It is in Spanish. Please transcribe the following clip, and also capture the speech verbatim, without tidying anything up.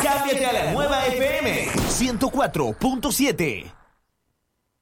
Cámbiate a la nueva F M ciento cuatro punto siete.